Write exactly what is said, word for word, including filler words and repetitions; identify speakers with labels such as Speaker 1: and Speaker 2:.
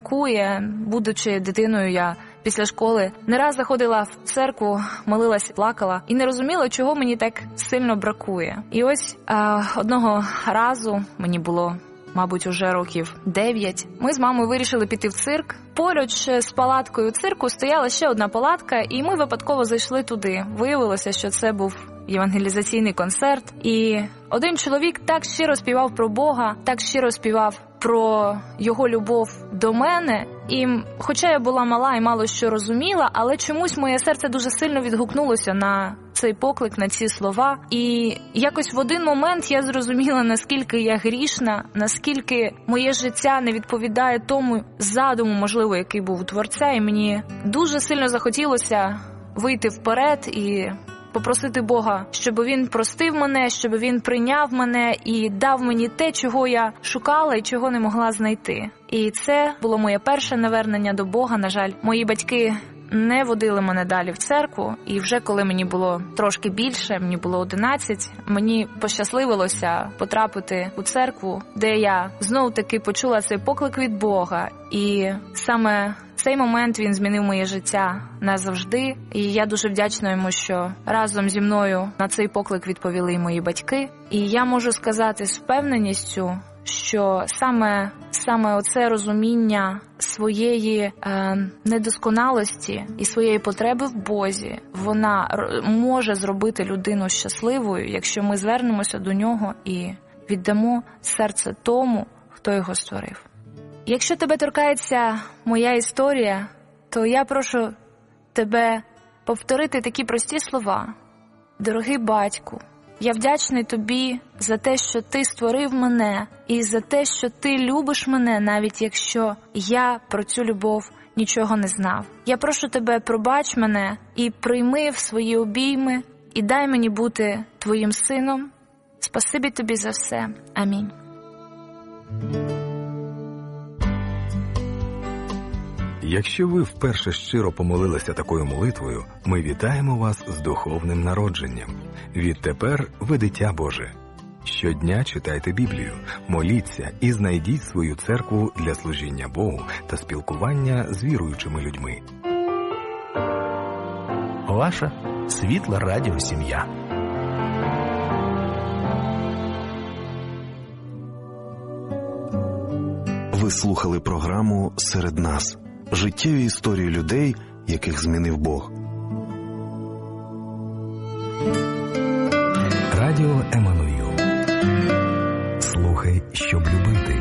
Speaker 1: бракує. Будучи дитиною, я після школи не раз заходила в церкву, молилась, плакала і не розуміла, чого мені так сильно бракує. І ось а, одного разу, мені було, мабуть, уже років дев'ять, ми з мамою вирішили піти в цирк. Поруч з палаткою цирку стояла ще одна палатка, і ми випадково зайшли туди. Виявилося, що це був євангелізаційний концерт. І один чоловік так щиро співав про Бога, так щиро співав про його любов до мене. І хоча я була мала і мало що розуміла, але чомусь моє серце дуже сильно відгукнулося на цей поклик, на ці слова. І якось в один момент я зрозуміла, наскільки я грішна, наскільки моє життя не відповідає тому задуму, можливо, який був у Творця. І мені дуже сильно захотілося вийти вперед і попросити Бога, щоб Він простив мене, щоб Він прийняв мене і дав мені те, чого я шукала і чого не могла знайти. І це було моє перше навернення до Бога. На жаль, мої батьки не водили мене далі в церкву, і вже коли мені було трошки більше, мені було одинадцять, мені пощасливилося потрапити у церкву, де я знов-таки почула цей поклик від Бога. І саме цей момент він змінив моє життя назавжди. І я дуже вдячна йому, що разом зі мною на цей поклик відповіли і мої батьки. І я можу сказати з впевненістю, що саме, саме оце розуміння своєї е, недосконалості і своєї потреби в Бозі, вона може зробити людину щасливою, якщо ми звернемося до Нього і віддамо серце тому, хто його створив. Якщо тебе торкається моя історія, то я прошу тебе повторити такі прості слова. Дорогий батьку, я вдячний тобі за те, що ти створив мене, і за те, що ти любиш мене, навіть якщо я про цю любов нічого не знав. Я прошу тебе, пробач мене і прийми в свої обійми, і дай мені бути твоїм сином. Спасибі тобі за все. Амінь.
Speaker 2: Якщо ви вперше щиро помолилися такою молитвою, ми вітаємо вас з духовним народженням. Відтепер ви дитя Боже. Щодня читайте Біблію, моліться і знайдіть свою церкву для служіння Богу та спілкування з віруючими людьми.
Speaker 3: Ваша світла радіосім'я.
Speaker 4: Ви слухали програму «Серед нас». Життєві історії людей, яких змінив Бог.
Speaker 2: Радіо М.